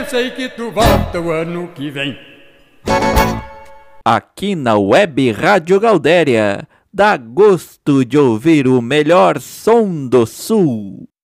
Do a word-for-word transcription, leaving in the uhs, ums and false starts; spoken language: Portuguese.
sei que tu volta o ano que vem. Aqui na Web Rádio Gaudéria, dá gosto de ouvir o melhor som do Sul.